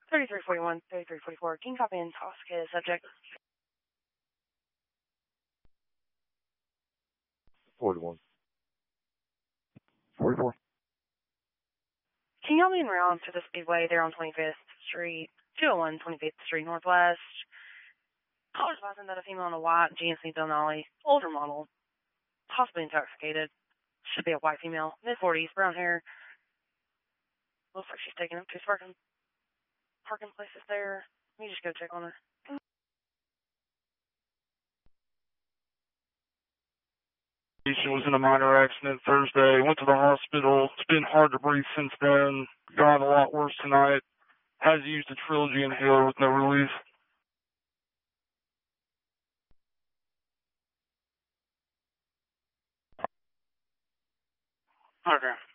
3341, 3344. Can you copy in Tosca subject? 41. 44. Can y'all be in round to the Speedway there on 25th Street, 201 25th Street Northwest? Caller advising that a female in a white GMC Denali, older model, possibly intoxicated. Should be a white female, mid-40s, brown hair. Looks like she's taking up two parking places there. Let me just go check on her. She was in a minor accident Thursday. Went to the hospital. It's been hard to breathe since then. Got a lot worse tonight. Has used a Trilogy inhaler with no relief. Okay.